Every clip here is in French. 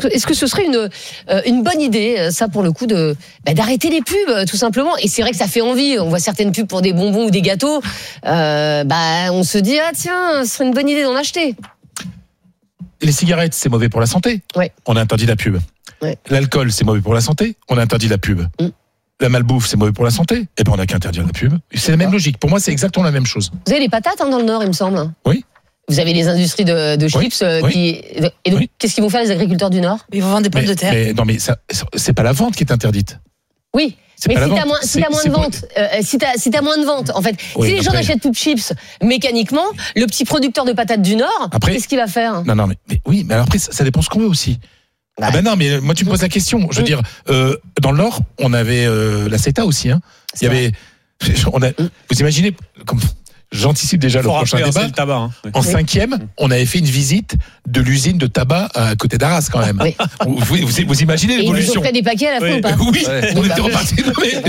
est-ce que ce serait une bonne idée, ça pour le coup, d'arrêter les pubs, tout simplement. Et c'est vrai que ça fait envie. On voit certaines pubs pour des bonbons ou des gâteaux. On se dit tiens, ce serait une bonne idée d'en acheter. Les cigarettes, c'est mauvais pour la santé. Ouais. On a interdit la pub. Ouais. L'alcool, c'est mauvais pour la santé. On a interdit la pub. La malbouffe, c'est mauvais pour la santé. Eh ben, on n'a qu'à interdire la pub. C'est la même logique. Pour moi, c'est exactement la même chose. Vous avez les patates dans le Nord, il me semble. Oui. Vous avez les industries de chips qui. Et donc, qu'est-ce qu'ils vont faire les agriculteurs du Nord ? Ils vont vendre des pommes de terre. Mais ça, c'est pas la vente qui est interdite. Oui. C'est mais pas si t'as moins de ventes, si t'as moins de ventes, en fait, si les gens n'achètent plus de chips, mécaniquement, le petit producteur de patates du Nord, qu'est-ce qu'il va faire ? Non, mais alors après, ça dépend ce qu'on veut aussi. Ah ben non, mais moi tu me poses la question. Je veux dire, dans le Nord, on avait la CETA aussi. Hein. Il y avait, vous imaginez, comme j'anticipe déjà le prochain débat. Le tabac, hein. En 5e, on avait fait une visite de l'usine de tabac à côté d'Arras quand même. Oui. Vous imaginez l'évolution ? Ils ont fait des paquets à la fin ou pas ? Oui, on était reparti.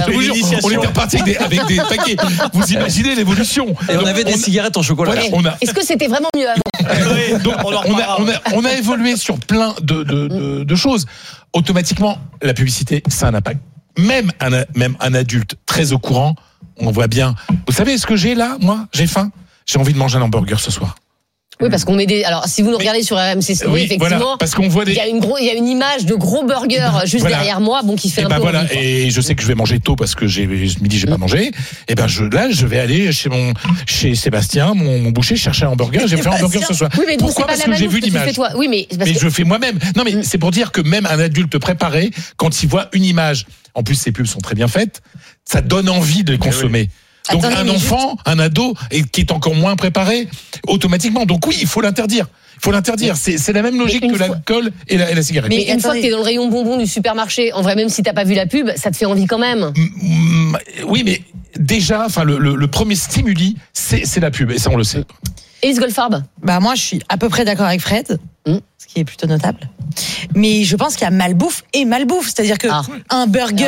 On était reparti avec des paquets. Vous imaginez l'évolution ? Et on avait des cigarettes en chocolat. Voilà, Est-ce que c'était vraiment mieux avant ? Donc, on a évolué sur plein de choses. Automatiquement, la publicité, ça a un impact. Même un adulte très au courant, on voit bien. Vous savez ce que j'ai là, moi ? J'ai faim. J'ai envie de manger un hamburger ce soir. Oui, parce qu'on met des. Alors, si vous nous regardez sur RMC Story, effectivement, voilà, parce qu'on voit des. Il y a une image de gros burger juste derrière moi, qui fait un peu. Voilà. Et je sais que je vais manger tôt parce que midi j'ai pas mangé. Et je vais aller chez Sébastien, mon boucher, chercher un hamburger. J'ai fait un hamburger ce soir. Oui, mais pourquoi ? Parce que j'ai vu l'image. Oui, mais je fais moi-même. Non, mais c'est pour dire que même un adulte préparé, quand il voit une image, en plus ces pubs sont très bien faites, ça donne envie de les consommer. Donc un enfant, un ado, qui est encore moins préparé, automatiquement. Donc oui, il faut l'interdire. C'est la même logique que l'alcool et la cigarette. Mais une fois que t'es dans le rayon bonbons du supermarché, en vrai, même si t'as pas vu la pub, ça te fait envie quand même. Oui, mais déjà, le premier stimuli, c'est la pub, et ça on le sait. Élise Goldfarb. Moi, je suis à peu près d'accord avec Fred, ce qui est plutôt notable. Mais je pense qu'il y a malbouffe et malbouffe. C'est-à-dire que un burger,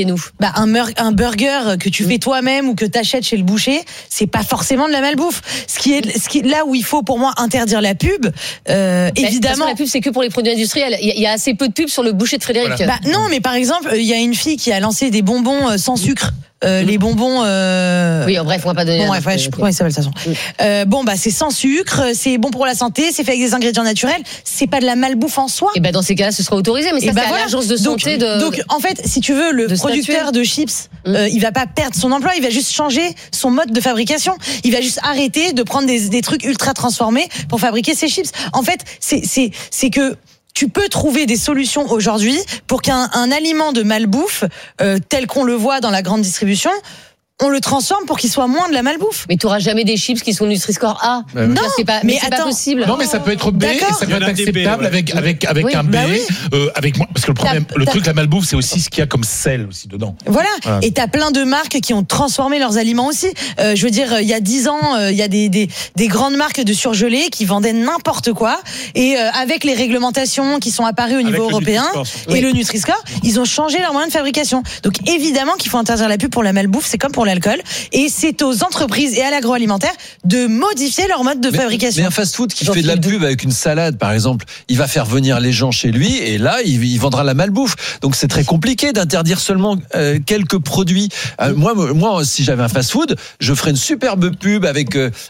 un burger que tu fais toi-même ou que t'achètes chez le boucher, c'est pas forcément de la malbouffe. Ce qui est là où il faut pour moi interdire la pub, évidemment. La pub, c'est que pour les produits industriels. Il y a assez peu de pubs sur le boucher de Frédéric. Voilà. Non, mais par exemple, il y a une fille qui a lancé des bonbons sans sucre. Les bonbons. Oui, bref, on va pas donner. Bon, bref, je sais pas comment ils s'appellent de toute façon. C'est sans sucre, c'est bon pour la santé, c'est fait avec des ingrédients naturels. C'est pas de la malbouffe en soi. Et dans ces cas-là, ce sera autorisé, mais ça c'est à l'agence de santé donc en fait, si tu veux, le producteur de chips, il va pas perdre son emploi, il va juste changer son mode de fabrication. Il va juste arrêter de prendre des trucs ultra transformés pour fabriquer ses chips. En fait, c'est que tu peux trouver des solutions aujourd'hui pour qu'un aliment de malbouffe, tel qu'on le voit dans la grande distribution, on le transforme pour qu'il soit moins de la malbouffe. Mais tu n'auras jamais des chips qui sont Nutri-Score A. Non, c'est pas possible. Non, mais ça peut être B, et ça peut être acceptable avec un B, avec moi. Parce que le problème, truc, la malbouffe, c'est aussi ce qu'il y a comme sel aussi dedans. Voilà. Et t'as plein de marques qui ont transformé leurs aliments aussi. Je veux dire, il y a 10 ans, il y a des grandes marques de surgelés qui vendaient n'importe quoi. Et avec les réglementations qui sont apparues au niveau européen et le Nutri-Score, ils ont changé leur moyen de fabrication. Donc évidemment qu'il faut interdire la pub pour la malbouffe, c'est comme pour l'alcool, et c'est aux entreprises et à l'agroalimentaire de modifier leur mode de fabrication. Mais un fast-food qui fait de la pub avec une salade, par exemple, il va faire venir les gens chez lui, et là, il vendra la malbouffe. Donc c'est très compliqué d'interdire seulement quelques produits. Moi, si j'avais un fast-food, je ferais une superbe pub avec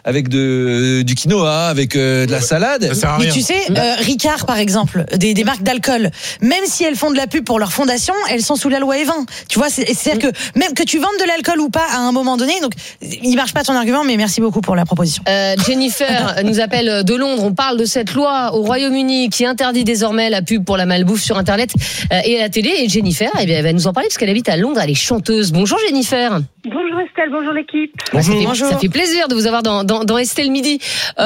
du quinoa, avec de la salade. Mais tu sais, Ricard, par exemple, des marques d'alcool, même si elles font de la pub pour leur fondation, elles sont sous la loi E20. Tu vois, c'est-à-dire que même que tu vendes de l'alcool ou pas à un moment donné, donc il marche pas ton argument, mais merci beaucoup pour la proposition. Jennifer nous appelle de Londres. On parle de cette loi au Royaume-Uni qui interdit désormais la pub pour la malbouffe sur Internet et à la télé. Et Jennifer, elle va nous en parler parce qu'elle habite à Londres, elle est chanteuse. Bonjour Jennifer. Bonjour Estelle, bonjour l'équipe. Bonjour. Ça fait plaisir de vous avoir dans Estelle Midi.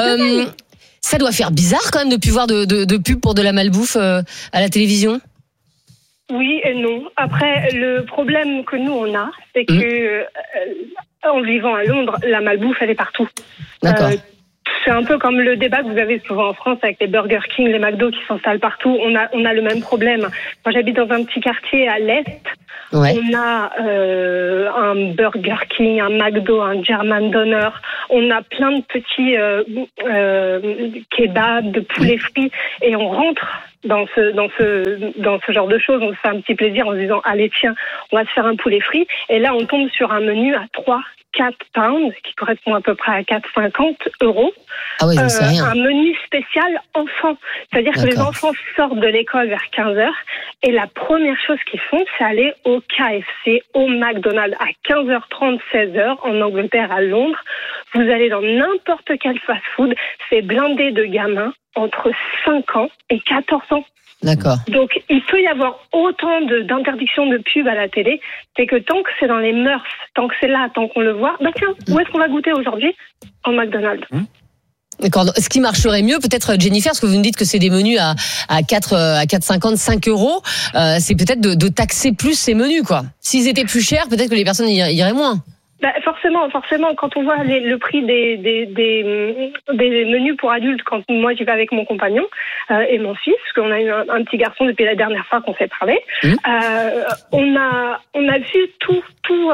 Ça doit faire bizarre quand même de plus voir de pub pour de la malbouffe à la télévision. Oui et non. Après, le problème que nous on a, c'est que en vivant à Londres, la malbouffe elle est partout. D'accord. C'est un peu comme le débat que vous avez souvent en France avec les Burger King, les McDo qui s'installent partout. On a le même problème. Moi, j'habite dans un petit quartier à l'est. Ouais. On a un Burger King, un McDo, un German Doner. On a plein de petits kebabs, de poulet frit. Et on rentre dans ce genre de choses. On se fait un petit plaisir en se disant allez tiens, on va se faire un poulet frit. Et là on tombe sur un menu à 3-4 pounds qui correspond à peu près à 4,50 €. Ah oui, c'est rien. Un menu spécial enfant. C'est-à-dire que les enfants sortent de l'école vers 15h et la première chose qu'ils font, c'est aller au KFC, au McDonald's à 15h30, 16h en Angleterre, à Londres. Vous allez dans n'importe quel fast-food, c'est blindé de gamins entre 5 ans et 14 ans. D'accord. Donc, il peut y avoir autant d'interdictions de pub à la télé, c'est que tant que c'est dans les mœurs, tant que c'est là, tant qu'on le voit, bah tiens, où est-ce qu'on va goûter aujourd'hui ? En McDonald's. D'accord. Ce qui marcherait mieux, peut-être, Jennifer, parce que vous nous dites que c'est des menus à 4,50, 5 €, c'est peut-être de taxer plus ces menus, quoi. S'ils étaient plus chers, peut-être que les personnes y iraient moins. Bah forcément, quand on voit le prix des menus pour adultes, quand moi j'y vais avec mon compagnon et mon fils, parce qu'on a eu un petit garçon depuis la dernière fois qu'on s'est parlé, on a vu tout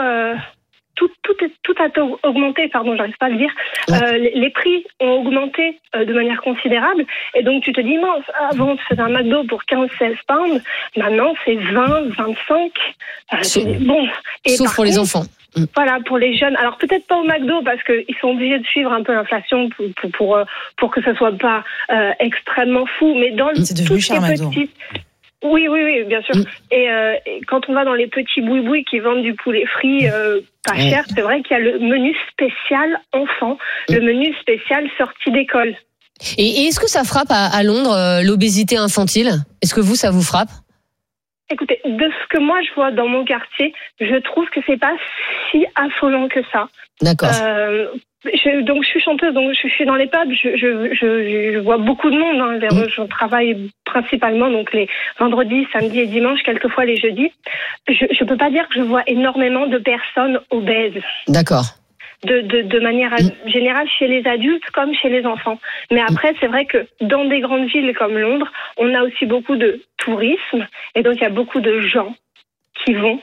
a augmenté, j'arrive pas à le dire. Les prix ont augmenté de manière considérable. Et donc, tu te dis, mince, avant, c'était un McDo pour 15-16 pounds. Maintenant, c'est 20, 25. Bon. Et sauf pour les enfants. Voilà, pour les jeunes. Alors, peut-être pas au McDo, parce qu'ils sont obligés de suivre un peu l'inflation pour que ça soit pas extrêmement fou. Mais dans c'est devenu cher, McDo. Oui, bien sûr. Et quand on va dans les petits boui-boui qui vendent du poulet frit pas cher, c'est vrai qu'il y a le menu spécial enfant, le menu spécial sortie d'école. Et est-ce que ça frappe à Londres, l'obésité infantile ? Est-ce que ça vous frappe ? Écoutez, de ce que moi je vois dans mon quartier, je trouve que c'est pas si affolant que ça. D'accord. Donc je suis chanteuse, donc je suis dans les pubs, je vois beaucoup de monde. Je travaille principalement donc les vendredis, samedis et dimanches, quelquefois les jeudis. Je peux pas dire que je vois énormément de personnes obèses. D'accord. De manière générale chez les adultes comme chez les enfants. Mais après, c'est vrai que dans des grandes villes comme Londres, on a aussi beaucoup de tourisme et donc il y a beaucoup de gens qui vont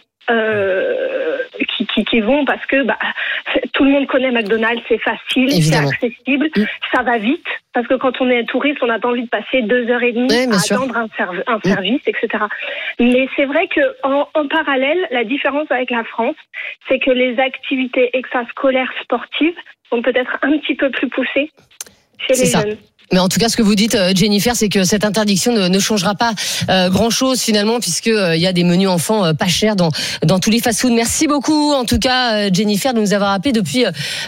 qui vont parce que tout le monde connaît McDonald's, c'est facile, évidemment. C'est accessible, ça va vite parce que quand on est touriste, on n'a pas envie de passer 2h30 à attendre un service, etc. Mais c'est vrai que en parallèle, la différence avec la France, c'est que les activités extrascolaires sportives sont peut-être un petit peu plus poussées chez les jeunes. Mais en tout cas, ce que vous dites, Jennifer, c'est que cette interdiction ne changera pas grand-chose finalement, puisque il y a des menus enfants pas chers dans tous les fast-foods. Merci beaucoup, en tout cas, Jennifer, de nous avoir appelé depuis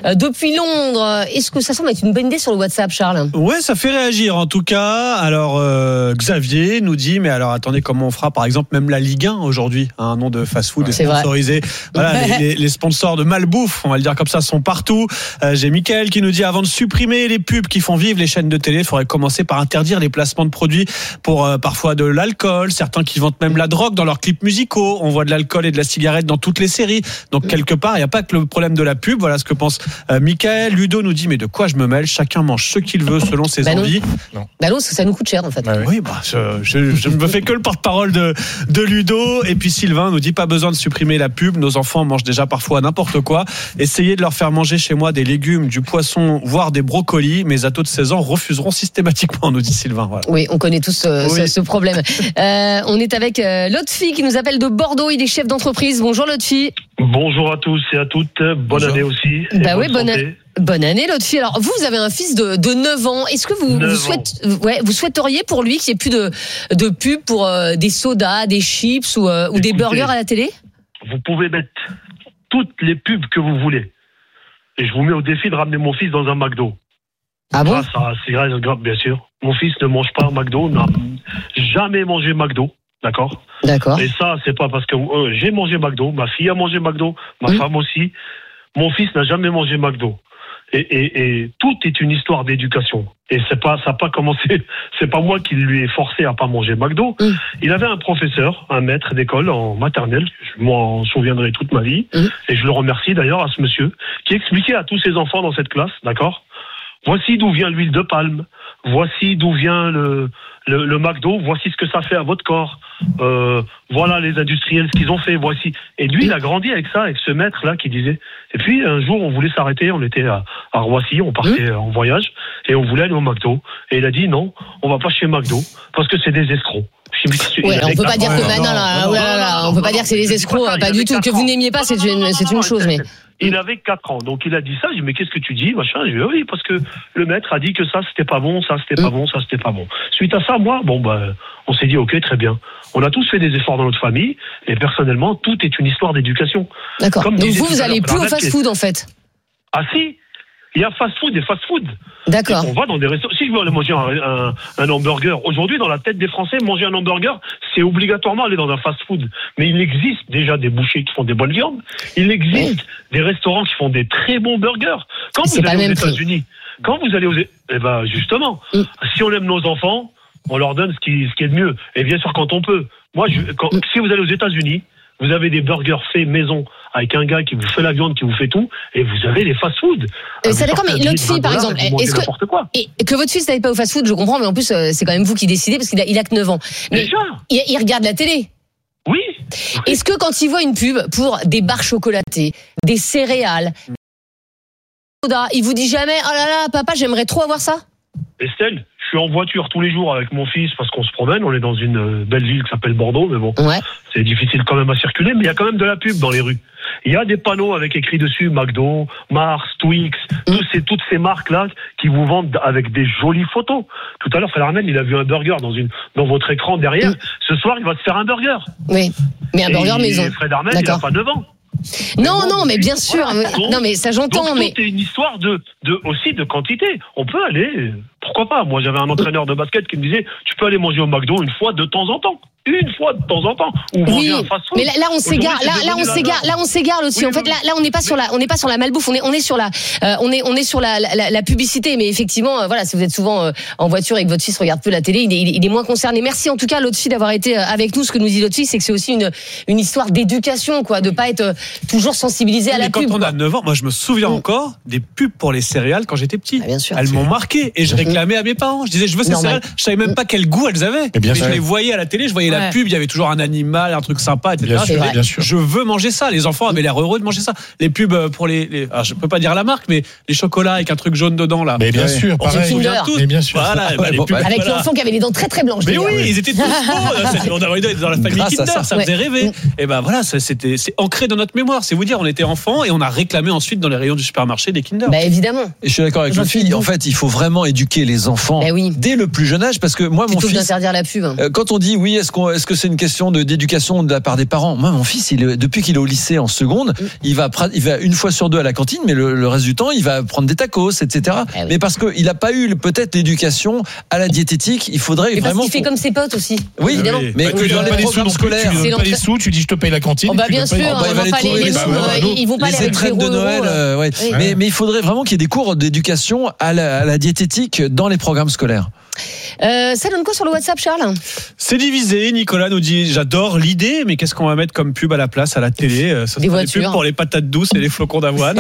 Londres. Est-ce que ça semble être une bonne idée sur le WhatsApp, Charles ? Ouais, ça fait réagir en tout cas. Alors Xavier nous dit, mais alors attendez, comment on fera par exemple même la Ligue 1 aujourd'hui, un nom de fast-food sponsorisé. Voilà, les sponsors de malbouffe, on va le dire comme ça, sont partout. J'ai Mickaël qui nous dit, avant de supprimer les pubs qui font vivre les chaînes de télé, il faudrait commencer par interdire les placements de produits pour parfois de l'alcool, certains qui vendent même la drogue dans leurs clips musicaux. On voit de l'alcool et de la cigarette dans toutes les séries. Donc quelque part, il n'y a pas que le problème de la pub. Voilà ce que pense Mickaël. Ludo nous dit, mais de quoi je me mêle ? Chacun mange ce qu'il veut selon ses envies. Non, parce que ça nous coûte cher en fait. Oui, je ne me fais que le porte-parole de Ludo. Et puis Sylvain nous dit, pas besoin de supprimer la pub. Nos enfants mangent déjà parfois n'importe quoi. Essayez de leur faire manger chez moi des légumes, du poisson, voire des brocolis. Mes ados de 16 ans refuseront systématiquement, nous dit Sylvain. Voilà. Oui, on connaît tous ce problème. On est avec Lotfi qui nous appelle de Bordeaux. Il est chef d'entreprise. Bonjour Lotfi. Bonjour à tous et à toutes. Bonne année aussi. Bonne année Lotfi. Alors vous avez un fils de 9 ans. Est-ce que vous souhaiteriez pour lui qu'il n'y ait plus de pub pour des sodas, des chips ou des burgers à la télé ? Vous pouvez mettre toutes les pubs que vous voulez. Et je vous mets au défi de ramener mon fils dans un McDo. Ah bon ? Ça, c'est grave, bien sûr. Mon fils ne mange pas McDo, n'a jamais mangé McDo, d'accord ? Et ça, c'est pas parce que j'ai mangé McDo, ma fille a mangé McDo, ma femme aussi. Mon fils n'a jamais mangé McDo. Et tout est une histoire d'éducation. Et ça n'a pas commencé, c'est pas moi qui lui ai forcé à pas manger McDo. Il avait un professeur, un maître d'école en maternelle, je m'en souviendrai toute ma vie, et je le remercie d'ailleurs à ce monsieur, qui expliquait à tous ses enfants dans cette classe, d'accord ? Voici d'où vient l'huile de palme. Voici d'où vient le McDo. Voici ce que ça fait à votre corps. Voilà les industriels ce qu'ils ont fait. Voici. Et lui, il a grandi avec ça, avec ce maître-là qui disait. Et puis un jour, on voulait s'arrêter. On était à Roissy, on partait en voyage et on voulait aller au McDo. Et il a dit non, on va pas chez McDo parce que c'est des escrocs. Ouais, on peut pas dire que on peut pas dire que c'est des escrocs, pas du tout. Que vous n'aimiez pas, c'est une chose, mais. Il avait 4 ans, donc il a dit ça. J'ai dit mais qu'est-ce que tu dis, machin. J'ai dit oui parce que le maître a dit que ça c'était pas bon, ça c'était pas bon, ça c'était pas bon. Suite à ça, moi, on s'est dit ok, très bien. On a tous fait des efforts dans notre famille et personnellement, tout est une histoire d'éducation. D'accord. Donc vous allez plus au fast-food en fait. Ah si. Il y a fast-food et fast-food. D'accord. On va dans des restaurants. Si je veux aller manger un hamburger, aujourd'hui, dans la tête des Français, manger un hamburger, c'est obligatoirement aller dans un fast-food. Mais il existe déjà des bouchers qui font des bonnes viandes. Il existe des restaurants qui font des très bons burgers. Quand vous allez aux États-Unis, justement, si on aime nos enfants, on leur donne ce qui est de mieux. Et bien sûr, quand on peut. Si vous allez aux États-Unis, vous avez des burgers faits maison avec un gars qui vous fait la viande, qui vous fait tout, et vous avez les fast-food. Ça d'accord, mais notre fille, par exemple, est-ce que votre fils n'aille pas au fast-food, je comprends, mais en plus, c'est quand même vous qui décidez, parce qu'il a que 9 ans. Mais déjà il regarde la télé. Oui. Est-ce que quand il voit une pub pour des barres chocolatées, des céréales, il vous dit jamais, oh là là, papa, j'aimerais trop avoir ça? Estelle, je suis en voiture tous les jours avec mon fils parce qu'on se promène. On est dans une belle ville qui s'appelle Bordeaux, mais bon, c'est difficile quand même à circuler. Mais il y a quand même de la pub dans les rues. Il y a des panneaux avec écrit dessus McDo, Mars, Twix, toutes ces marques-là qui vous vendent avec des jolies photos. Tout à l'heure, Fred Armel, il a vu un burger dans votre écran derrière. Ce soir, il va se faire un burger. Oui, mais un burger maison. Fred Armel, il n'a pas 9 ans. Non, mais bien sûr. Non, mais ça j'entends. Donc, mais c'est une histoire aussi de quantité. On peut aller. Pourquoi pas? Moi, j'avais un entraîneur de basket qui me disait, tu peux aller manger au McDo une fois de temps en temps. Une fois de temps en temps. Ou manger un fast-food. Mais là, on s'égare. Là, on s'égare aussi. En fait, là, on n'est pas sur la malbouffe. On est sur la publicité. Mais effectivement, voilà, si vous êtes souvent en voiture et que votre fils regarde peu la télé, il est moins concerné. Merci en tout cas, l'autre fille, d'avoir été avec nous. Ce que nous dit l'autre fille, c'est que c'est aussi une histoire d'éducation, quoi, de pas être toujours sensibilisé à la pub. Quand on a 9 ans, moi, je me souviens encore des pubs pour les céréales quand j'étais petit. Bien sûr. Elles m'ont marqué et je réclamais à mes parents. Je disais, je veux ces céréales. Je savais même pas quel goût elles avaient. Mais je les voyais à la télé, je voyais la pub, il y avait toujours un animal, un truc sympa, etc. Bien sûr. Je veux manger ça. Les enfants avaient l'air heureux de manger ça. Les pubs pour alors je peux pas dire la marque, mais les chocolats avec un truc jaune dedans là. Mais bien sûr, pareil. Mais bien sûr. Voilà, avec l'enfant qui avait les dents très très blanches. Mais oui, ils étaient tous beaux. On avait dans la famille Kinder, ça faisait rêver. Et ben voilà, c'est ancré dans notre mémoire. C'est vous dire, on était enfants et on a réclamé ensuite dans les rayons du supermarché des Kinder. Bah évidemment. Et je suis d'accord avec le fille. En fait, il faut vraiment éduquer les enfants dès le plus jeune âge, parce que moi, mon fils. D'interdire la pub. Quand on dit oui, est-ce que c'est une question d'éducation de la part des parents? Moi, mon fils, depuis qu'il est au lycée en seconde, il va une fois sur deux à la cantine, mais le reste du temps, il va prendre des tacos, etc. Mais parce qu'il n'a pas eu peut-être l'éducation à la diététique, il faudrait vraiment. Parce qu'il fait comme ses potes aussi. Oui, évidemment. Mais tu dans donnes les pas les sous non plus. Tu donnes pas les sous, tu dis je te paye la cantine. Bien sûr, ils vont pas les étrennes de Noël. Mais il faudrait vraiment qu'il y ait des cours d'éducation à la diététique dans les programmes scolaires. Ça donne quoi sur le WhatsApp, Charles? C'est divisé. Nicolas nous dit, j'adore l'idée, mais qu'est-ce qu'on va mettre comme pub à la place à la télé? Ça des sera des pubs pour les patates douces et les flocons d'avoine.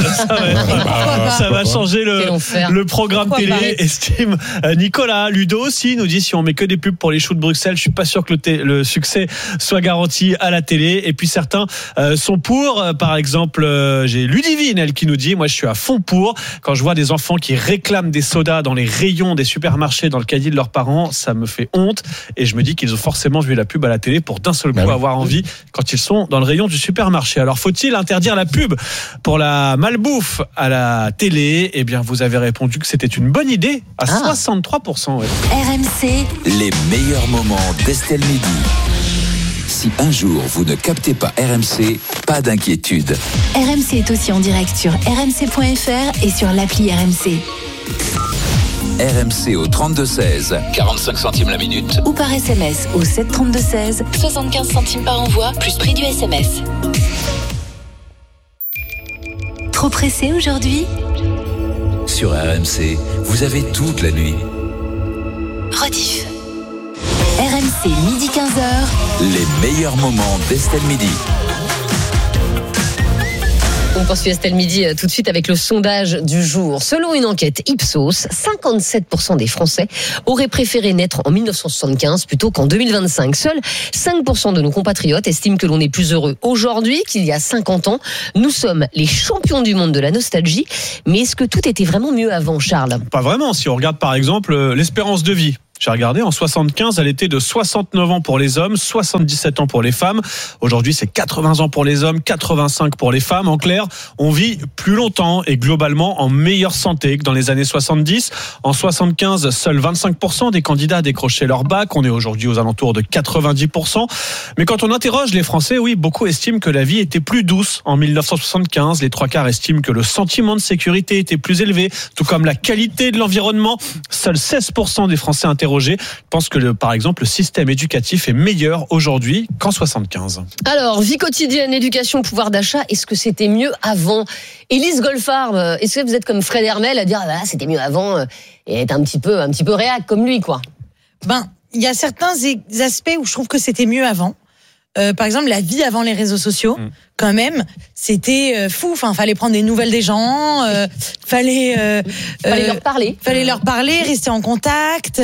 Ça va changer le programme télé, estime Nicolas. Ludo aussi nous dit, si on met que des pubs pour les choux de Bruxelles, je suis pas sûr que le succès soit garanti à la télé. Et puis certains sont pour. Par exemple, j'ai Ludivine, elle, qui nous dit, moi je suis à fond pour. Quand je vois des enfants qui réclament des sodas dans les rayons des supermarchés dans le caddie de leurs parents, ça me fait honte, et je me dis qu'ils ont forcément vu la pub à la télé pour d'un seul coup avoir envie quand ils sont dans le rayon du supermarché. Alors faut-il interdire la pub pour la malbouffe à la télé? Eh bien vous avez répondu que c'était une bonne idée à 63%. RMC, les meilleurs moments d'Estelle Midi. Si un jour vous ne captez pas RMC, pas d'inquiétude. RMC est aussi en direct sur rmc.fr et sur l'appli RMC. RMC au 32-16, 45 centimes la minute. Ou par SMS au 732-16, 75 centimes par envoi, plus prix du SMS. Trop pressé aujourd'hui? Sur RMC, vous avez toute la nuit. Rediff. RMC, midi 15h. Les meilleurs moments d'Estelle Midi. on poursuit Estelle Midi tout de suite avec le sondage du jour. Selon une enquête Ipsos, 57% des Français auraient préféré naître en 1975 plutôt qu'en 2025. Seuls 5% de nos compatriotes estiment que l'on est plus heureux aujourd'hui qu'il y a 50 ans. Nous sommes les champions du monde de la nostalgie. Mais est-ce que tout était vraiment mieux avant, Charles ? Pas vraiment. Si on regarde par exemple l'espérance de vie. J'ai regardé, en 75, elle était de 69 ans pour les hommes, 77 ans pour les femmes. Aujourd'hui, c'est 80 ans pour les hommes, 85 pour les femmes. En clair, on vit plus longtemps et globalement en meilleure santé que dans les années 70. En 75, seuls 25% des candidats décrochaient leur bac. On est aujourd'hui aux alentours de 90%. Mais quand on interroge les Français, oui, beaucoup estiment que la vie était plus douce en 1975. Les 3/4 estiment que le sentiment de sécurité était plus élevé, tout comme la qualité de l'environnement. Seuls 16% des Français interrogés pensent que, par exemple, le système éducatif est meilleur aujourd'hui qu'en 75. Alors, vie quotidienne, éducation, pouvoir d'achat, est-ce que c'était mieux avant ? Élise Goldfarb, est-ce que vous êtes comme Fred Hermel à dire c'était mieux avant et être un petit peu réac comme lui, quoi ? Il y a certains aspects où je trouve que c'était mieux avant. Par exemple, la vie avant les réseaux sociaux, quand même, c'était fou. Enfin, fallait prendre des nouvelles des gens, fallait leur parler. Fallait leur parler, rester en contact.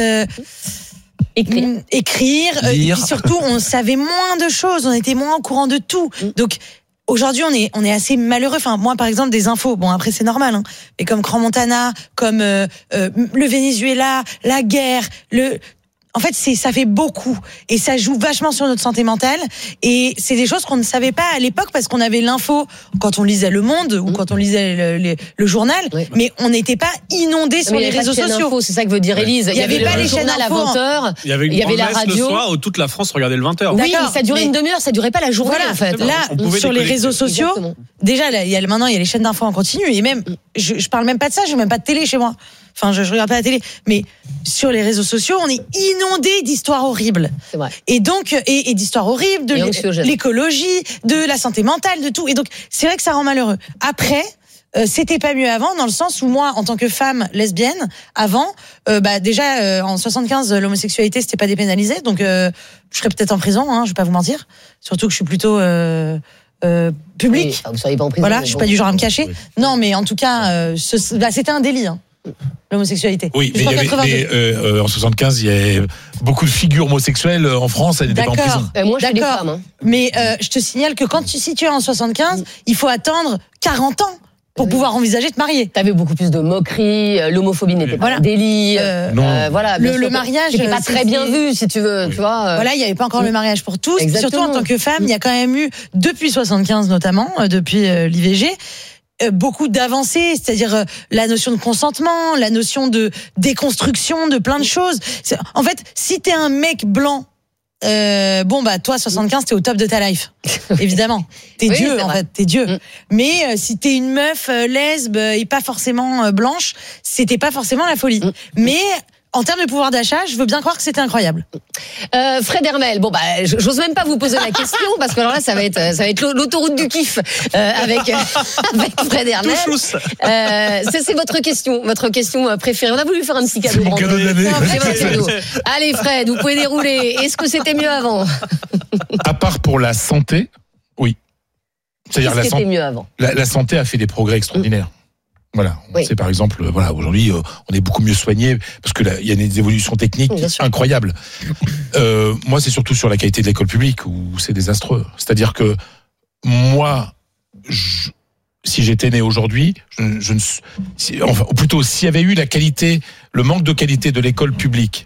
Écrire. Et puis surtout, on savait moins de choses, on était moins au courant de tout. Donc, aujourd'hui, on est assez malheureux. Enfin, moi, par exemple, des infos. Bon, après, c'est normal, hein. Mais comme Grand Montana, comme le Venezuela, la guerre, en fait, ça fait beaucoup et ça joue vachement sur notre santé mentale et c'est des choses qu'on ne savait pas à l'époque parce qu'on avait l'info quand on lisait Le Monde ou quand on lisait le journal, mais on n'était pas inondé sur les réseaux sociaux. C'est ça que veut dire Élise. Il y avait pas les chaînes à 20h. Il y avait la radio le soir où toute la France regardait le 20h. Oui, ça durait une demi-heure, ça durait pas la journée en fait. Là, sur les réseaux sociaux, déjà maintenant il y a les chaînes d'infos en continu et même je parle même pas de ça, j'ai même pas de télé chez moi. Enfin, je regarde pas la télé, mais sur les réseaux sociaux, on est inondé d'histoires horribles. C'est vrai. Et donc, et d'histoires horribles, de l'écologie, de la santé mentale, de tout. Et donc, c'est vrai que ça rend malheureux. Après, c'était pas mieux avant, dans le sens où moi, en tant que femme lesbienne, avant, déjà, en 75, l'homosexualité, c'était pas dépénalisé, donc je serais peut-être en prison, hein, je vais pas vous mentir. Surtout que je suis plutôt public. Oui, vous seriez pas en prison. Voilà, je suis pas du genre à me cacher. Oui. Non, mais en tout cas, c'était un délit. Hein. L'homosexualité. Oui, mais en 75, il y avait beaucoup de figures homosexuelles en France, elles n'étaient pas en prison. Moi, je suis des femmes. Hein. Mais je te signale que si tu es en 75, il faut attendre 40 ans pour pouvoir envisager de te marier. T'avais beaucoup plus de moqueries, l'homophobie n'était pas un délit. Voilà, le mariage c'était pas très bien vu, si tu veux. Tu vois, voilà, il n'y avait pas encore le mariage pour tous. Exactement. Surtout en tant que femme, il y a quand même eu, depuis 75 notamment, depuis l'IVG, beaucoup d'avancées, c'est-à-dire la notion de consentement, la notion de déconstruction de plein de choses. En fait, si t'es un mec blanc, toi 75 t'es au top de ta life, évidemment. T'es Dieu en fait, t'es Dieu. Mais si t'es une meuf lesbe et pas forcément blanche, c'était pas forcément la folie. Mais en termes de pouvoir d'achat, je veux bien croire que c'était incroyable. Fred Hermel, j'ose même pas vous poser la question parce que alors là, ça va être l'autoroute du kiff avec Fred Hermel. C'est votre question préférée. On a voulu faire un petit cadeau. C'est mon cadeau de l'année. C'est votre cadeau. Allez Fred, vous pouvez dérouler. Est-ce que c'était mieux avant ? À part pour la santé, oui. C'est-à-dire c'était mieux avant. La santé a fait des progrès extraordinaires. Voilà, c'est par exemple, aujourd'hui, on est beaucoup mieux soigné parce que il y a des évolutions techniques incroyables. Moi, c'est surtout sur la qualité de l'école publique où c'est désastreux. C'est-à-dire que moi, si j'étais né aujourd'hui, ou plutôt s'il y avait eu le manque de qualité de l'école publique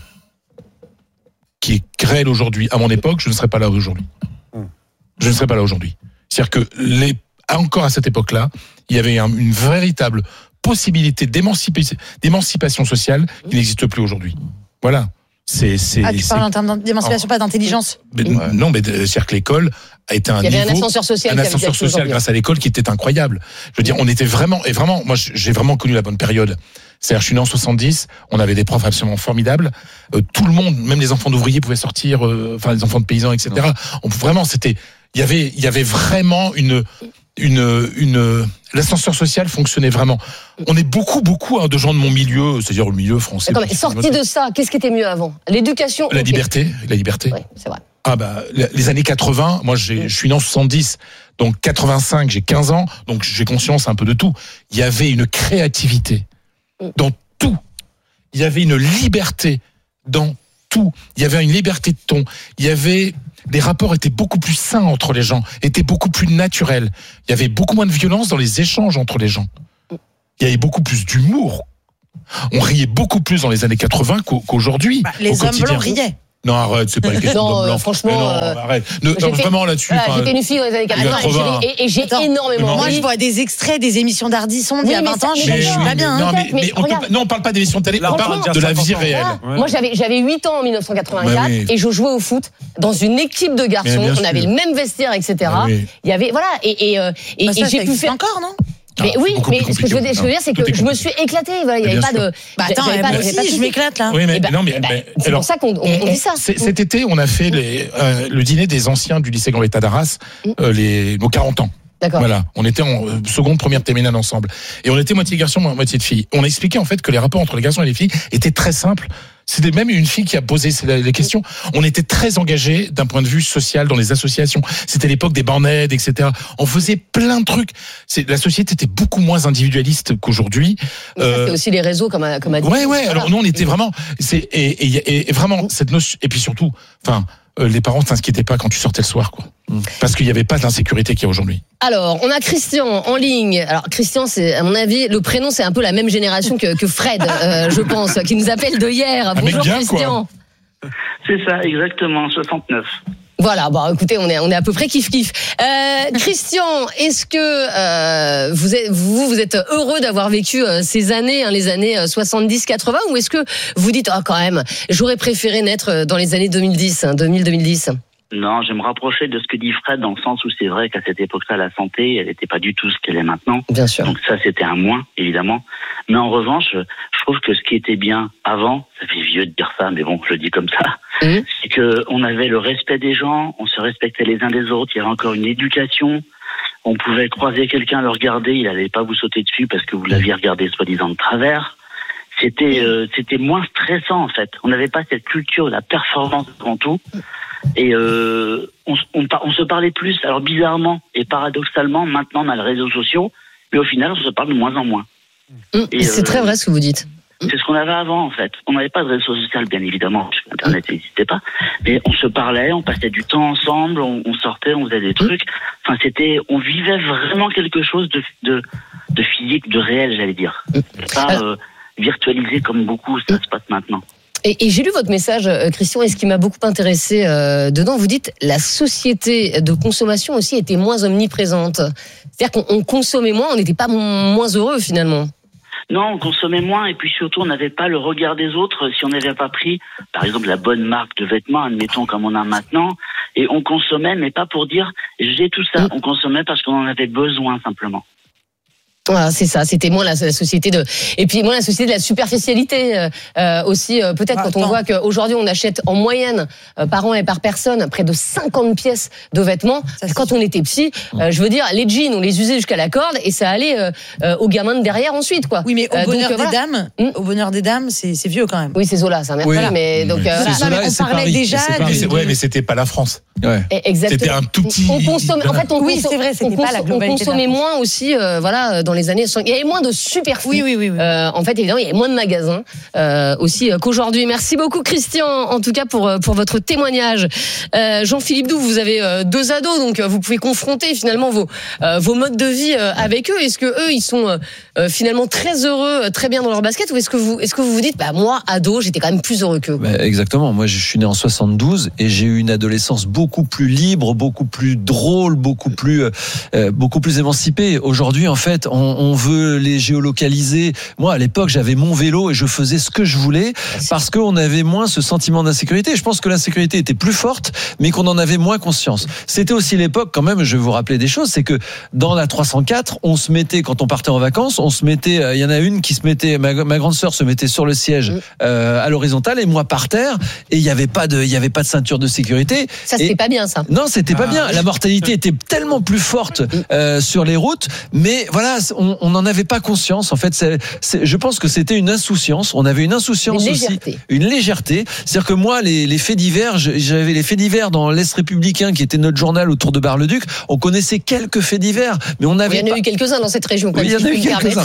qui est réel aujourd'hui, à mon époque, je ne serais pas là aujourd'hui. Je ne serais pas là aujourd'hui. C'est-à-dire que encore à cette époque-là, il y avait une véritable possibilité d'émancipation sociale qui n'existe plus aujourd'hui. Voilà. Tu parles en termes d'émancipation, pas d'intelligence. Non, mais c'est-à-dire que l'école a été un ascenseur social grâce à l'école qui était incroyable. Je veux dire, on était vraiment, moi j'ai vraiment connu la bonne période. C'est-à-dire, je suis né en 70, on avait des profs absolument formidables. Tout le monde, même les enfants d'ouvriers pouvaient sortir, les enfants de paysans, etc. Il y avait vraiment l'ascenseur social fonctionnait vraiment. On est beaucoup de gens de mon milieu, c'est-à-dire le milieu français. Attends, mais sorti de ça, qu'est-ce qui était mieux avant ? L'éducation. La liberté. Oui, c'est vrai. Les années 80, moi je suis né en 70, Donc 85, j'ai 15 ans, donc j'ai conscience un peu de tout. Il y avait une créativité dans tout. Il y avait une liberté dans tout. Il y avait une liberté de ton. Les rapports étaient beaucoup plus sains entre les gens, étaient beaucoup plus naturels. Il y avait beaucoup moins de violence dans les échanges entre les gens. Il y avait beaucoup plus d'humour. On riait beaucoup plus dans les années 80 qu'aujourd'hui. Les hommes blancs riaient. Non, arrête, c'est pas une question d'homme blanc. Franchement, arrête. Vraiment là-dessus. J'étais une fille dans les années 80 et j'ai énormément. Moi, je vois des extraits des émissions d'Ardisson d'il y a 20 ans. Je suis pas bien. Non, on parle pas d'émissions de télé, on parle de la vie réelle. Moi, j'avais 8 ans en 1984 et je jouais au foot dans une équipe de garçons. On avait le même vestiaire, etc. Il y avait, voilà, et j'ai pu faire encore, non? Mais oui, mais ce que je veux dire, c'est que je me suis éclatée. Voilà, il y avait pas de. Attends, je m'éclate là. Oui, mais non, mais c'est pour ça qu'on dit ça. Cet été, on a fait le dîner des anciens du lycée Gambetta d'Arras, nos 40 ans. D'accord. Voilà, on était en seconde, première terminale ensemble, et on était moitié garçon, moitié de filles. On a expliqué en fait que les rapports entre les garçons et les filles étaient très simples. C'était même une fille qui a posé les questions. On était très engagés d'un point de vue social dans les associations. C'était l'époque des bornèdes, etc. On faisait plein de trucs. La société était beaucoup moins individualiste qu'aujourd'hui. C'est aussi les réseaux, comme a dit. Ouais. Voilà. Alors nous, on était vraiment. Et vraiment cette notion. Et puis surtout, les parents ne s'inquiétaient pas quand tu sortais le soir, quoi. Parce qu'il n'y avait pas d'insécurité qu'il y a aujourd'hui. Alors, on a Christian en ligne. Alors, Christian, c'est, à mon avis, le prénom, c'est un peu la même génération que Fred, je pense, qui nous appelle de hier. Bonjour, bien, Christian. Quoi. C'est ça, exactement, 69. Voilà, bon, écoutez, on est à peu près kiff-kiff. Christian, est-ce que vous êtes heureux d'avoir vécu ces années, les années 70-80, ou est-ce que vous dites, quand même, j'aurais préféré naître dans les années 2010. Non, je vais me rapprocher de ce que dit Fred, dans le sens où c'est vrai qu'à cette époque-là, la santé, elle n'était pas du tout ce qu'elle est maintenant. Bien sûr. Donc ça, c'était un moins, évidemment. Mais en revanche, je trouve que ce qui était bien avant, ça fait vieux de dire ça, mais bon, je le dis comme ça, c'est que on avait le respect des gens, on se respectait les uns des autres, il y avait encore une éducation. On pouvait croiser quelqu'un, le regarder, il n'allait pas vous sauter dessus parce que vous l'aviez regardé soi-disant de travers. C'était moins stressant, en fait. On n'avait pas cette culture de la performance devant tout. Et on se parlait plus. Alors bizarrement et paradoxalement, maintenant on a les réseaux sociaux, mais au final on se parle de moins en moins. Et c'est très vrai ce que vous dites. C'est ce qu'on avait avant, en fait. On n'avait pas de réseaux sociaux, bien évidemment, parce que Internet n'existait pas. Mais on se parlait, on passait du temps ensemble, on sortait, on faisait des trucs. Enfin, on vivait vraiment quelque chose de physique, de réel, j'allais dire. Pas virtualisé comme beaucoup ça se passe maintenant. Et j'ai lu votre message, Christian, et ce qui m'a beaucoup intéressé dedans, vous dites la société de consommation aussi était moins omniprésente. C'est-à-dire qu'on consommait moins, on n'était pas moins heureux finalement. Non, on consommait moins et puis surtout on n'avait pas le regard des autres si on n'avait pas pris, par exemple, la bonne marque de vêtements, admettons comme on a maintenant, et on consommait, mais pas pour dire j'ai tout ça, on consommait parce qu'on en avait besoin simplement. Voilà, c'est ça, c'était moins la société et puis moins la société de la superficialité aussi, peut-être quand on voit qu'aujourd'hui on achète en moyenne par an et par personne près de 50 pièces de vêtements. Quand on était petit, je veux dire, les jeans on les usait jusqu'à la corde et ça allait aux gamins de derrière ensuite, quoi. Oui, mais au bonheur des dames, c'est vieux quand même. Oui, c'est Zola, ça. Oui. Mais donc on parlait déjà. Mais c'était pas la France. Ouais. Exactement. C'était un tout petit. On consomme. En fait, c'est vrai, c'était pas la globalité. On consommait moins aussi, dans les années 60. Il y avait moins de superficie. Oui. En fait, évidemment, il y avait moins de magasins aussi qu'aujourd'hui. Merci beaucoup, Christian, en tout cas pour votre témoignage. Jean-Philippe Doux, vous avez 2 ados, donc vous pouvez confronter finalement vos modes de vie avec eux. Est-ce que eux, ils sont finalement très heureux, très bien dans leur basket, ou est-ce que vous vous dites, moi, ado, j'étais quand même plus heureux qu'eux. Exactement. Moi, je suis né en 72 et j'ai eu une adolescence beaucoup plus libre, beaucoup plus drôle, beaucoup plus émancipée. Aujourd'hui, en fait, on veut les géolocaliser. Moi, à l'époque, j'avais mon vélo et je faisais ce que je voulais parce qu'on avait moins ce sentiment d'insécurité. Je pense que l'insécurité était plus forte, mais qu'on en avait moins conscience. C'était aussi l'époque, quand même, je vais vous rappeler des choses, c'est que dans la 304, on se mettait, quand on partait en vacances, il y en a une qui se mettait, ma grande sœur se mettait sur le siège à l'horizontale et moi par terre, et il y avait pas de ceinture de sécurité. Ça, c'était pas bien, ça. Non, c'était pas bien. La mortalité était tellement plus forte sur les routes, mais voilà, on n'en avait pas conscience. En fait, je pense que c'était une insouciance. On avait une insouciance aussi, une légèreté. C'est-à-dire que moi, les faits divers, j'avais les faits divers dans l'Est républicain, qui était notre journal autour de Bar-le-Duc. On connaissait quelques faits divers, mais on avait. Il y en a eu quelques-uns dans cette région. Oui, il y en a eu quelques-uns.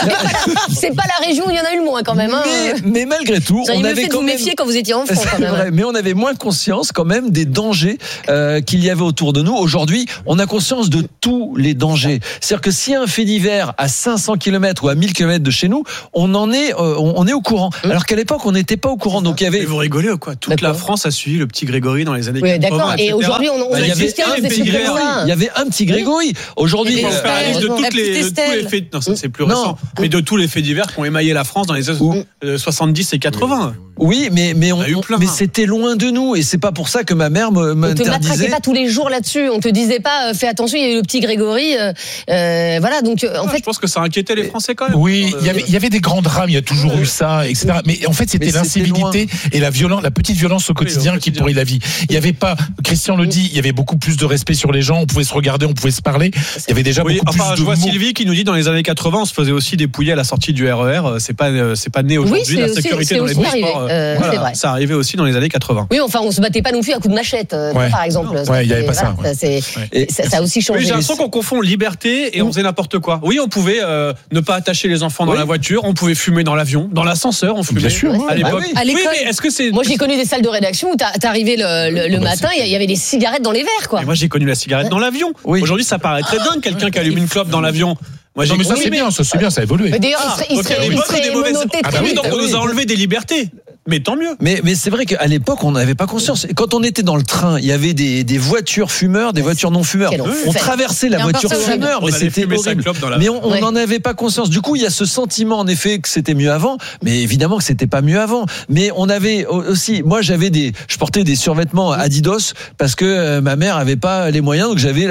C'est pas la région où il y en a eu le moins quand même. Mais malgré tout, on avait quand même. Vous méfier quand vous étiez enfant. Quand même. Vrai, mais on avait moins conscience quand même des dangers qu'il y avait autour de nous. Aujourd'hui, on a conscience de tous les dangers. C'est-à-dire que s'il y a un fait divers à 500 km ou à 1000 km de chez nous, on est au courant. Alors qu'à l'époque, on n'était pas au courant. Donc il y avait. Mais vous rigolez ou quoi? Toute la France a suivi le petit Grégory dans les années 80. D'accord. Et aujourd'hui, on il y avait il y avait un petit Grégory. Aujourd'hui, on fait la liste de tous les faits. Non, ça c'est plus récent. Mais de tous les faits divers qui ont émaillé la France dans les années 70 et 80. Oui, mais c'était loin de nous, et c'est pas pour ça que ma mère m'interdisait. On te matraquait pas tous les jours là-dessus. On te disait pas, fais attention, il y a eu le petit Grégory. Voilà, donc en fait. Je pense que ça inquiétait les Français quand même. Oui, il y avait des grands drames, il y a toujours eu ça, etc. Mais en fait, c'était l'incivilité et la petite violence au quotidien qui pourrit la vie. Il y avait pas, Christian le dit, il y avait beaucoup plus de respect sur les gens. On pouvait se regarder, on pouvait se parler. Il y avait déjà beaucoup plus de. Je vois Sylvie qui nous dit dans les années 80, on se faisait aussi dépouiller à la sortie du RER. C'est pas né aujourd'hui, la sécurité dans les transports. Voilà, ça arrivait aussi dans les années 80. Oui, enfin, on se battait pas non plus à coups de machette, par exemple. Ouais, il y avait pas ça. Ça a aussi changé. Oui, j'ai l'impression qu'on confond liberté et on faisait n'importe quoi. Oui, on pouvait ne pas attacher les enfants dans la voiture, on pouvait fumer dans l'avion, dans l'ascenseur, on fumait. Bien sûr. À l'époque. Oui, mais est-ce que c'est. Moi, j'ai connu des salles de rédaction où t'arrivais le matin, il y avait des cigarettes dans les verres, quoi. Et moi, j'ai connu la cigarette dans l'avion. Aujourd'hui, ça paraît très dingue, quelqu'un qui allume une clope dans l'avion. Moi, non, mais ça c'est bien, ça a évolué. Mais d'ailleurs, il serait monoté très vite. Donc on nous a enlevé des libertés. Mais tant mieux. Mais c'est vrai qu'à l'époque, on n'avait pas conscience. Quand on était dans le train, il y avait des voitures fumeurs, des voitures non fumeurs. On traversait la voiture fumeur, mais c'était horrible. Mais on n'en avait pas conscience. Du coup, il y a ce sentiment, en effet, que c'était mieux avant. Mais évidemment que c'était pas mieux avant. Mais on avait aussi, moi, je portais des survêtements Adidas parce que ma mère avait pas les moyens. Donc j'avais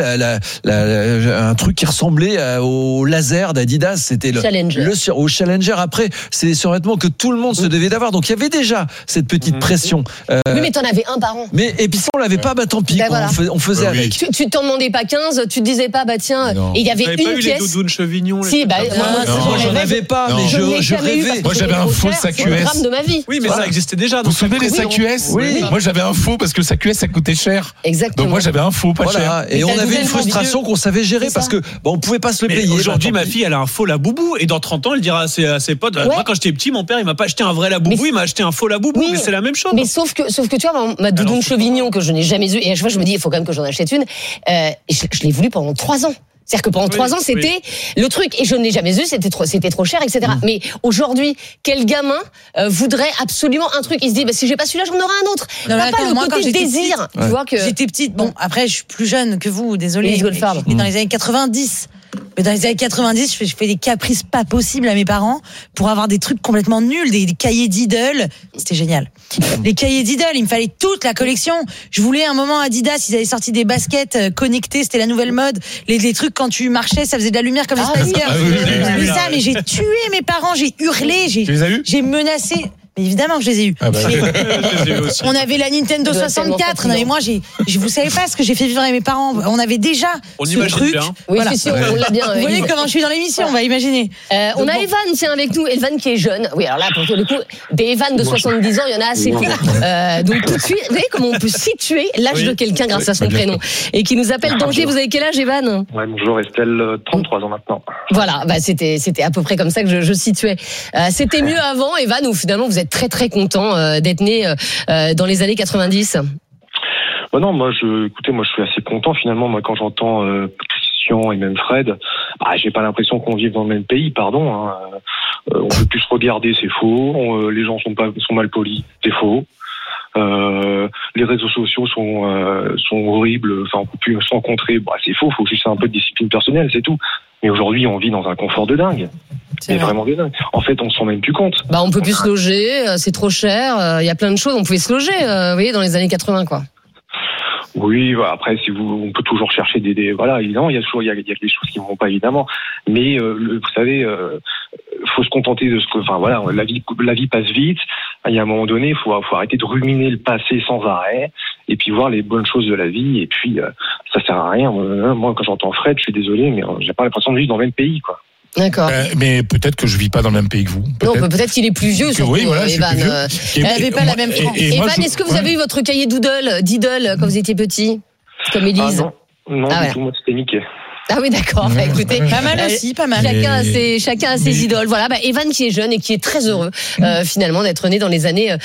un truc qui ressemblait au laser d'Adidas. C'était au Challenger. Après, c'est des survêtements que tout le monde se devait d'avoir. Donc il y avait déjà cette petite pression. Oui, mais t'en avais un par an. Et puis si on l'avait pas, tant pis. Voilà. On faisait avec. Tu t'en demandais pas 15, tu te disais pas, tiens, et il y avait une pièce. Les doudounes Chevignon. Si, moi j'en avais pas, mais je rêvais. Moi j'avais un faux sac US. C'est le drame de ma vie. Oui, mais ça existait déjà. Vous vous souvenez des sacs US? Oui. Moi j'avais un faux parce que sac US ça coûtait cher. Exactement. Donc moi j'avais un faux pas cher. Et on avait une frustration qu'on savait gérer parce que on pouvait pas se le payer. Aujourd'hui, ma fille, elle a un faux Laboubou et dans 30 ans, elle dira à ses potes, moi quand j'étais petit, mon père il m'a pas acheté un vrai Laboubou, il m'a acheté un faux Laboubou. Mais c'est la même chose. Mais sauf que tu vois, ma doudoune Chevignon que je n'ai jamais eue, et à chaque fois je me dis il faut quand même que j'en achète une, je l'ai voulu pendant 3 ans. C'est-à-dire que pendant 3 ans, c'était le truc, et je ne l'ai jamais eu, c'était trop cher, etc. Mais aujourd'hui, quel gamin voudrait absolument un truc? Il se dit, si j'ai pas celui-là, j'en aurai un autre. Non, pas le moi, côté désir. Tu vois que j'étais petite. Bon, après, je suis plus jeune que vous, désolée. J'étais dans les années 90. Mais dans les années 90, je fais des caprices pas possibles à mes parents pour avoir des trucs complètement nuls, des cahiers d'Idol. C'était génial. Les cahiers d'Idol, il me fallait toute la collection. Je voulais un moment Adidas, ils avaient sorti des baskets connectées, c'était la nouvelle mode. Les trucs quand tu marchais, ça faisait de la lumière comme les Spice Girls. Mais j'ai tué mes parents, j'ai hurlé, j'ai menacé. Mais évidemment que je les ai eus. On avait la Nintendo 64. Non, mais moi, vous savez pas ce que j'ai fait vivre avec mes parents. On avait déjà ce truc. Bien. Oui, voilà. On l'a bien. Vous voyez comment je suis dans l'émission, on va imaginer. On a Evan, tiens, avec nous. Evan qui est jeune. Oui, alors là, pour le coup, des Evan de 70 ans, il y en a assez peu. Donc tout de suite, vous voyez comment on peut situer l'âge de quelqu'un grâce à son prénom. Et qui nous appelle Danger. Vous avez quel âge, Evan? Ouais, bonjour Estelle, 33 ans maintenant. Voilà, c'était à peu près comme ça que je situais. C'était mieux avant, Evan, ou finalement vous êtes très très content d'être né dans les années 90. Non, écoutez, moi je suis assez content finalement. Moi quand j'entends Christian et même Fred, j'ai pas l'impression qu'on vive dans le même pays, pardon. On peut plus se regarder, c'est faux. Les gens sont mal polis, c'est faux. Les réseaux sociaux sont horribles. Enfin, on peut plus se rencontrer. C'est faux. Faut juste un peu de discipline personnelle, c'est tout. Mais aujourd'hui, on vit dans un confort de dingue. C'est vraiment de dingue. En fait, on se rend même plus compte. On peut plus se loger. C'est trop cher. Il y a plein de choses. On pouvait se loger. Vous voyez, dans les années 80, quoi. Oui, après, on peut toujours chercher voilà, évidemment, il y a des choses qui ne vont pas, évidemment. Mais, vous savez, faut se contenter de ce que, la vie passe vite. Il y a un moment donné, faut arrêter de ruminer le passé sans arrêt. Et puis voir les bonnes choses de la vie. Et puis, ça sert à rien. Moi, quand j'entends Fred, je suis désolé, mais j'ai pas l'impression de vivre dans le même pays, quoi. D'accord. Mais peut-être que je vis pas dans le même pays que vous. Peut-être qu'il est plus vieux. Oui, voilà, Evan. Elle n'avait pas la même France. Evan, est-ce que vous avez eu votre cahier d'idoles quand vous étiez petit, comme Élise? Non, du tout, moi c'était niqué. Ah oui, d'accord. Écoutez, pas mal aussi, pas mal. Chacun a ses idoles. Voilà, Evan qui est jeune et qui est très heureux finalement d'être né dans les années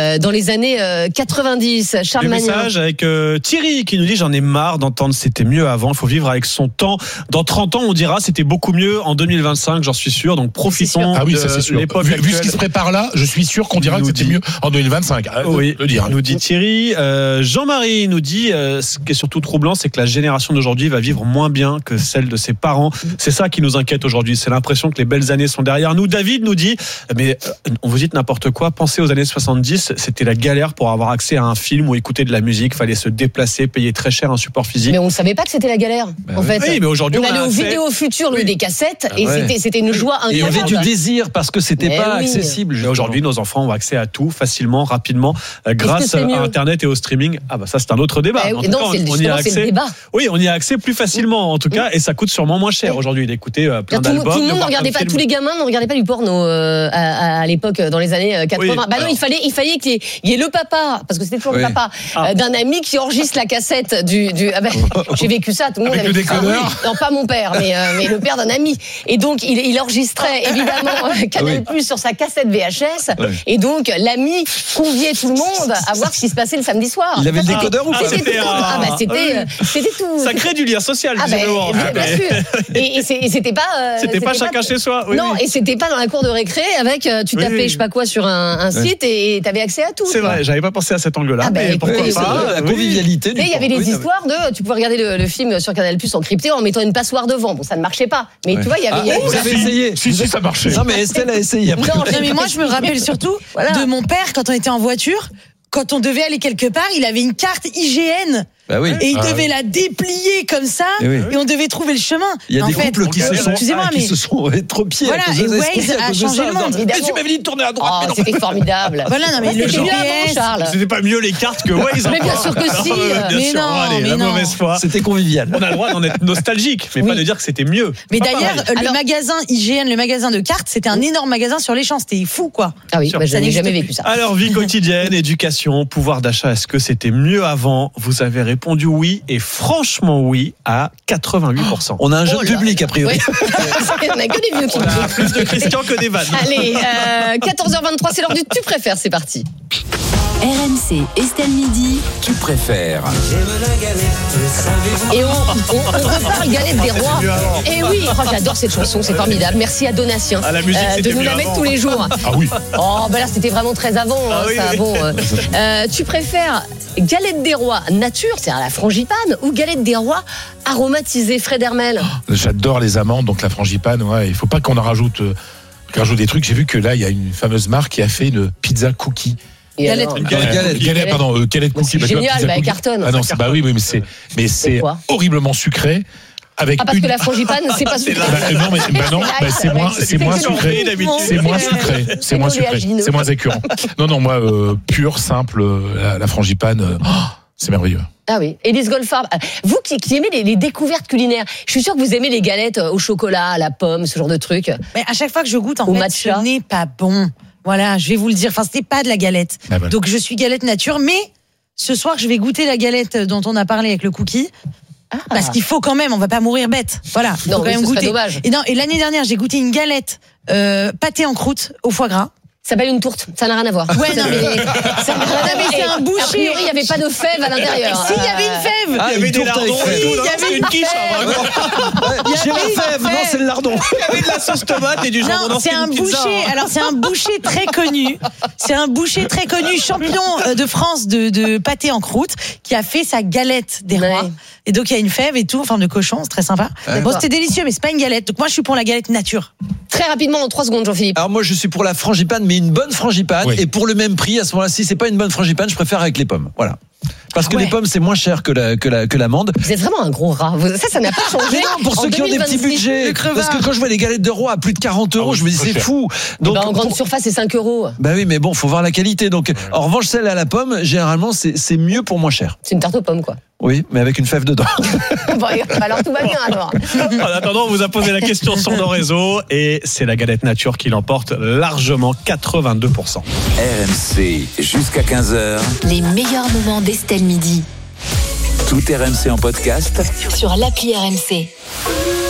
90. Charles Magnin. Message avec Thierry qui nous dit j'en ai marre d'entendre c'était mieux avant. Il faut vivre avec son temps. Dans 30 ans, on dira c'était beaucoup mieux en 2025. J'en suis sûr. Donc profitons. Ah oui, ça c'est sûr. Vu ce qui se prépare là, je suis sûr qu'on dira que c'était mieux en 2025. Oui, le dire. Nous dit Thierry. Jean-Marie nous dit ce qui est surtout troublant, c'est que la génération d'aujourd'hui va vivre moins bien que celle de ses parents. C'est ça qui nous inquiète aujourd'hui. C'est l'impression que les belles années sont derrière nous. David nous dit, mais on vous dit n'importe quoi. Pensez aux années 70. C'était la galère pour avoir accès à un film ou écouter de la musique. Fallait se déplacer, payer très cher un support physique. Mais on ne savait pas que c'était la galère. En fait, oui, mais aujourd'hui, on allait aux vidéos futures, louer des cassettes, et c'était une joie incroyable. Et il y avait du désir parce que c'était pas accessible. Et aujourd'hui, nos enfants ont accès à tout facilement, rapidement, grâce à Internet et au streaming. Ah bah ça, c'est un autre débat. On y a accès. Oui, on y a accès plus facilement, en tout cas. Et ça coûte sûrement moins cher aujourd'hui d'écouter plein d'albums. Tout le monde ne regardait pas, tous les gamins ne regardaient pas du porno à l'époque, dans les années 80. Oui, non, il fallait qu'il y ait le papa, parce que c'était toujours le papa d'un ami qui enregistre la cassette du. J'ai vécu ça, tout le monde avec le décodeur. Non, pas mon père, mais le père d'un ami. Et donc il enregistrait évidemment Canal+ sur sa cassette VHS. Et donc l'ami conviait tout le monde à voir ce qui se passait le samedi soir. Il avait le décodeur ou pas? C'était tout. Ça crée du lien social. Bien sûr. Et c'était pas. C'était pas chacun chez soi. Non, et c'était pas dans la cour de récré avec tu tapais je sais pas quoi sur un site et t'avais accès à tout. C'est vrai, j'avais pas pensé à cet angle-là. Mais pourquoi pas? La convivialité. Il y avait des histoires de tu pouvais regarder le film sur Canal+ encrypté en mettant une passoire devant. Bon, ça ne marchait pas. Mais tu vois, il y avait. Vous avez essayé? Si, ça marchait. Non, mais Estelle a essayé. Non, mais moi je me rappelle surtout de mon père quand on était en voiture. Quand on devait aller quelque part, il avait une carte IGN. Bah oui. Et il devait la déplier comme ça, et on devait trouver le chemin. Il y a des couples qui se sont étropiés. Voilà, et Waze a changé le monde. Mais tu m'avais dit de tourner à droite. Oh, c'était formidable. Voilà, non, mais le GPS, Charles. C'était pas mieux les cartes que Waze. Mais bien sûr que si. Mais non, allez, la mauvaise foi. C'était convivial. On a le droit d'en être nostalgique, mais pas de dire que c'était mieux. Mais d'ailleurs, le magasin IGN, le magasin de cartes, c'était un énorme magasin sur les champs. C'était fou, quoi. Ah oui, je n'ai jamais vécu ça. Alors, vie quotidienne, éducation, pouvoir d'achat, est-ce que c'était mieux avant? Vous avez répondu oui, et franchement oui, à 88%. On a un jeune public, a priori. On a que des vieux qui on a plus de Christian que des vannes. Allez, 14h23, c'est l'heure du Tu préfères, c'est parti. RMC, Estelle Midi. Tu préfères. Et on reparle galette des rois. Et oui, j'adore cette chanson, c'est formidable. Merci à Donatien la musique, de nous la mettre tous les jours. Ah oui. Oh, là c'était vraiment très avant. Ça, bon, tu préfères galette des rois nature, c'est-à-dire la frangipane, ou galette des rois aromatisée, Fred Hermel? J'adore les amandes, donc la frangipane. Il faut pas qu'on en rajoute des trucs. J'ai vu que là, il y a une fameuse marque qui a fait une pizza cookie. Galette cookie. C'est génial, elle cartonne. Ah non, oui, mais c'est horriblement sucré. Parce que la frangipane, c'est pas sucré. C'est moins sucré. C'est moins écœurant. Non, moi, pur, simple, la frangipane, c'est merveilleux. Ah oui, Élise Goldfarb, vous qui aimez les découvertes culinaires, je suis sûre que vous aimez les galettes au chocolat, à la pomme, ce genre de trucs. Mais à chaque fois que je goûte, ce n'est pas bon. Voilà, je vais vous le dire. Enfin, c'était pas de la galette. Ah voilà. Donc, je suis galette nature. Mais ce soir, je vais goûter la galette dont on a parlé avec le cookie. Parce qu'il faut quand même, on va pas mourir bête. Voilà, il faut quand même goûter. Dommage. Et l'année dernière, j'ai goûté une galette pâtée en croûte au foie gras. Ça s'appelle une tourte, ça n'a rien à voir. Ouais, non, mais c'est un boucher. A priori, il n'y avait pas de fèves à l'intérieur. Si, il y avait une fève. Il y avait des lardons. Il y avait une quiche. J'ai la fève. Non, c'est le lardon. Il y avait de la sauce tomate et du jambon. Non, c'est un boucher. Alors, c'est un boucher très connu. C'est un boucher très connu, champion de France de pâté en croûte, qui a fait sa galette des rois. Et donc, il y a une fève et tout, en forme de cochon, c'est très sympa. Bon, c'était délicieux, mais c'est pas une galette. Donc, moi, je suis pour la galette nature. Très rapidement, en 3 secondes, Jean-Philippe. Alors, moi, je suis pour la frangipane, mais une bonne frangipane. Oui. Et pour le même prix, à ce moment-là, si c'est pas une bonne frangipane, je préfère avec les pommes. Voilà. Parce que les pommes, c'est moins cher que l'amande. Vous êtes vraiment un gros rat. Ça n'a pas changé. Non, pour ceux qui ont des petits budgets. Parce que quand je vois les galettes de roi à plus de 40 €, je me dis c'est fou. Donc, en grande surface, c'est 5 €. Bah oui, mais bon, faut voir la qualité. Donc, en revanche, celle à la pomme, généralement, c'est mieux pour moins cher. C'est une tarte aux pommes, quoi. Oui, mais avec une fève dedans. Bon, alors tout va bien alors. En attendant, on vous a posé la question sur nos réseaux et c'est la galette nature qui l'emporte largement, 82%. RMC jusqu'à 15h. Les meilleurs moments d'Estelle Midi. Tout RMC en podcast sur l'appli RMC.